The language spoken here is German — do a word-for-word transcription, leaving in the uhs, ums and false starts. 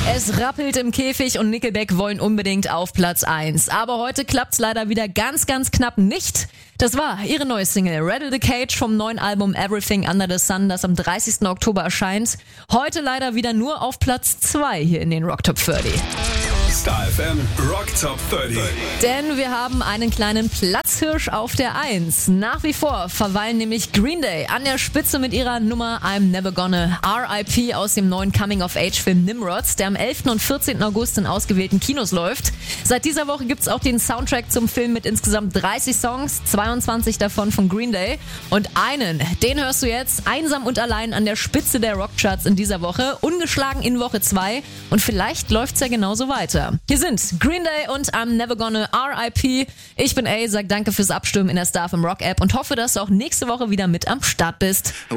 Es rappelt im Käfig und Nickelback wollen unbedingt auf Platz eins. Aber heute klappt's leider wieder ganz, ganz knapp nicht. Das war ihre neue Single Rattle the Cage vom neuen Album Everything Under the Sun, das am dreißigsten Oktober erscheint. Heute leider wieder nur auf Platz zwei hier in den Rock Top dreißig. Star F M Rock Top dreißig. Denn wir haben einen kleinen Platzhirsch auf der eins. Nach wie vor verweilen nämlich Green Day an der Spitze mit ihrer Nummer I'm Never Gonna. R I P aus dem neuen Coming-of-Age-Film Nimrods, der am elften und vierzehnten August in ausgewählten Kinos läuft. Seit dieser Woche gibt's auch den Soundtrack zum Film mit insgesamt dreißig Songs, zweiundzwanzig davon von Green Day. Und einen, den hörst du jetzt einsam und allein an der Spitze der Rockcharts in dieser Woche, ungeschlagen in Woche zwei. Und vielleicht läuft's ja genauso weiter. Hier sind Green Day und I'm Never Gonna R I P. Ich bin A, sag danke fürs Abstimmen in der Star F M Rock App und hoffe, dass du auch nächste Woche wieder mit am Start bist.